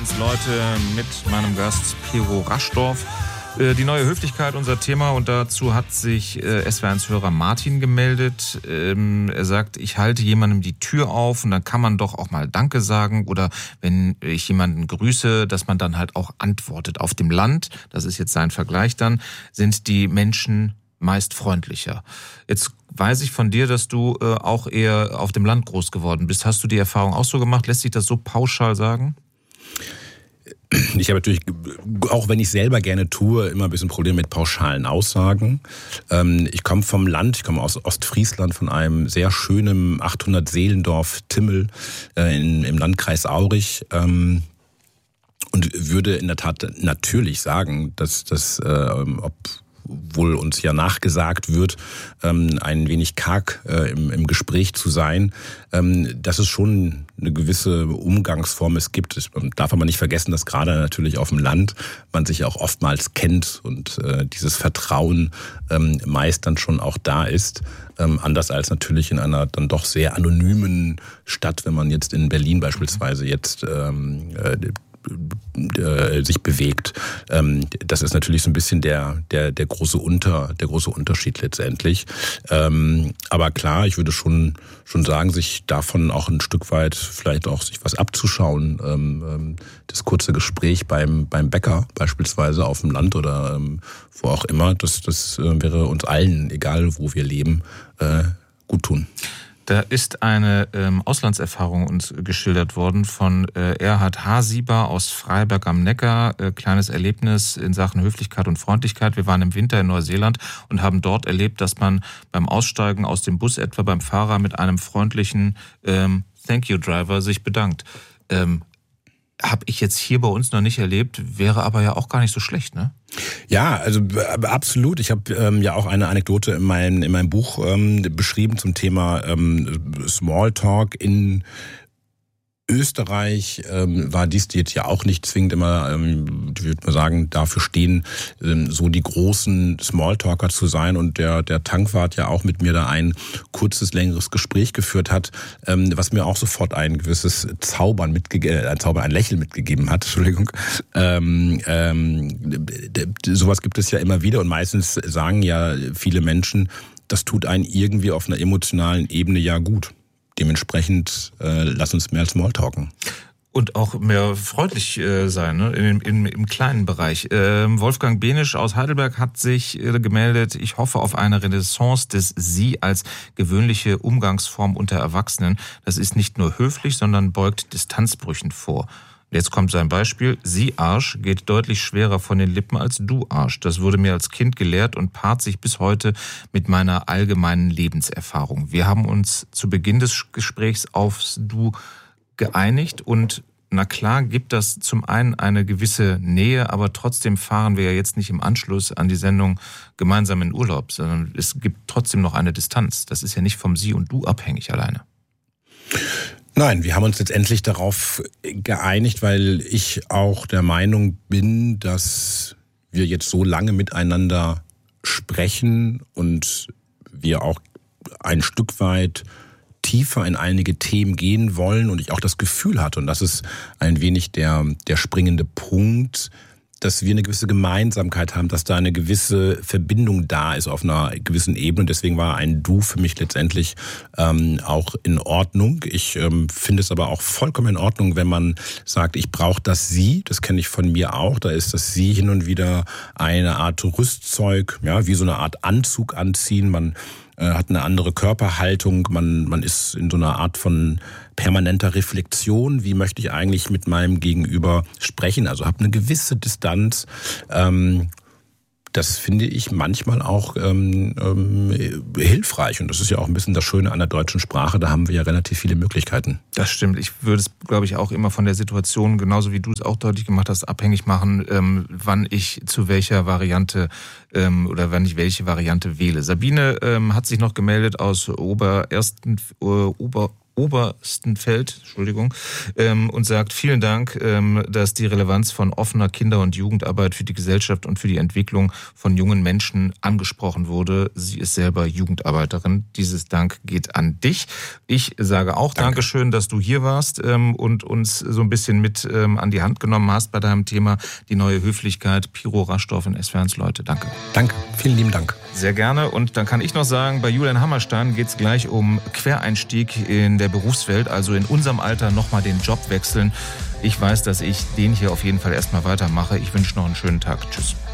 Leute mit meinem Gast Piero Raschdorf. Die neue Höflichkeit, unser Thema, und dazu hat sich SWR1-Hörer Martin gemeldet. Er sagt, ich halte jemandem die Tür auf und dann kann man doch auch mal Danke sagen, oder wenn ich jemanden grüße, dass man dann halt auch antwortet. Auf dem Land, das ist jetzt sein Vergleich dann, sind die Menschen meist freundlicher. Jetzt weiß ich von dir, dass du auch eher auf dem Land groß geworden bist. Hast du die Erfahrung auch so gemacht? Lässt sich das so pauschal sagen? Ich habe natürlich, auch wenn ich selber gerne tue, immer ein bisschen Probleme mit pauschalen Aussagen. Ich komme vom Land, ich komme aus Ostfriesland, von einem sehr schönen 800-Seelendorf Timmel im Landkreis Aurich. Und würde in der Tat natürlich sagen, dass das, obwohl uns ja nachgesagt wird, ein wenig karg im Gespräch zu sein, dass es schon eine gewisse Umgangsform es gibt. Man darf aber nicht vergessen, dass gerade natürlich auf dem Land man sich auch oftmals kennt und dieses Vertrauen meist dann schon auch da ist. Anders als natürlich in einer dann doch sehr anonymen Stadt, wenn man jetzt in Berlin beispielsweise jetzt sich bewegt. Das ist natürlich so ein bisschen der große Unterschied letztendlich. Aber klar, ich würde schon sagen, sich davon auch ein Stück weit vielleicht auch sich was abzuschauen. Das kurze Gespräch beim Bäcker beispielsweise auf dem Land oder wo auch immer, das wäre uns allen, egal wo wir leben, gut tun. Da ist eine Auslandserfahrung uns geschildert worden von Erhard Hasieber aus Freiberg am Neckar. Kleines Erlebnis in Sachen Höflichkeit und Freundlichkeit. Wir waren im Winter in Neuseeland und haben dort erlebt, dass man beim Aussteigen aus dem Bus etwa beim Fahrer mit einem freundlichen Thank you Driver sich bedankt. Habe ich jetzt hier bei uns noch nicht erlebt, wäre aber ja auch gar nicht so schlecht, ne? Ja, also absolut. Ich habe ja auch eine Anekdote in meinem Buch beschrieben zum Thema Smalltalk in Österreich. War dies jetzt ja auch nicht zwingend immer, ich würde mal sagen, dafür stehen, so die großen Smalltalker zu sein. Und der Tankwart ja auch mit mir da ein kurzes, längeres Gespräch geführt hat, was mir auch sofort ein gewisses ein Lächeln mitgegeben hat. Entschuldigung. Sowas gibt es ja immer wieder und meistens sagen ja viele Menschen, das tut einen irgendwie auf einer emotionalen Ebene ja gut. Dementsprechend lass uns mehr Smalltalken. Und auch mehr freundlich sein, ne? Im kleinen Bereich. Wolfgang Benisch aus Heidelberg hat sich gemeldet, ich hoffe auf eine Renaissance des Sie als gewöhnliche Umgangsform unter Erwachsenen. Das ist nicht nur höflich, sondern beugt Distanzbrüchen vor. Jetzt kommt sein Beispiel. Sie Arsch geht deutlich schwerer von den Lippen als du Arsch. Das wurde mir als Kind gelehrt und paart sich bis heute mit meiner allgemeinen Lebenserfahrung. Wir haben uns zu Beginn des Gesprächs aufs Du geeinigt und na klar gibt das zum einen eine gewisse Nähe, aber trotzdem fahren wir ja jetzt nicht im Anschluss an die Sendung gemeinsam in Urlaub, sondern es gibt trotzdem noch eine Distanz. Das ist ja nicht vom Sie und Du abhängig alleine. Nein, wir haben uns letztendlich darauf geeinigt, weil ich auch der Meinung bin, dass wir jetzt so lange miteinander sprechen und wir auch ein Stück weit tiefer in einige Themen gehen wollen und ich auch das Gefühl hatte, und das ist ein wenig der springende Punkt, dass wir eine gewisse Gemeinsamkeit haben, dass da eine gewisse Verbindung da ist auf einer gewissen Ebene. Deswegen war ein Du für mich letztendlich auch in Ordnung. Ich finde es aber auch vollkommen in Ordnung, wenn man sagt, ich brauche das Sie. Das kenne ich von mir auch. Da ist das Sie hin und wieder eine Art Rüstzeug, ja, wie so eine Art Anzug anziehen. Man hat eine andere Körperhaltung, man ist in so einer Art von permanenter Reflexion, wie möchte ich eigentlich mit meinem Gegenüber sprechen, also habe eine gewisse Distanz. Das finde ich manchmal auch hilfreich und das ist ja auch ein bisschen das Schöne an der deutschen Sprache, da haben wir ja relativ viele Möglichkeiten. Das stimmt, ich würde es, glaube ich, auch immer von der Situation, genauso wie du es auch deutlich gemacht hast, abhängig machen, wann ich zu welcher Variante oder wann ich welche Variante wähle. Sabine hat sich noch gemeldet aus Oberstenfeld, und sagt, vielen Dank, dass die Relevanz von offener Kinder- und Jugendarbeit für die Gesellschaft und für die Entwicklung von jungen Menschen angesprochen wurde. Sie ist selber Jugendarbeiterin. Dieses Dank geht an dich. Ich sage auch Dankeschön, dass du hier warst und uns so ein bisschen mit an die Hand genommen hast bei deinem Thema die neue Höflichkeit. Piro Raschdorf in SWR1 Leute. Danke. Danke, vielen lieben Dank. Sehr gerne. Und dann kann ich noch sagen, bei Julian Hammerstein geht es gleich um Quereinstieg in der Berufswelt, also in unserem Alter nochmal den Job wechseln. Ich weiß, dass ich den hier auf jeden Fall erstmal weitermache. Ich wünsche noch einen schönen Tag. Tschüss.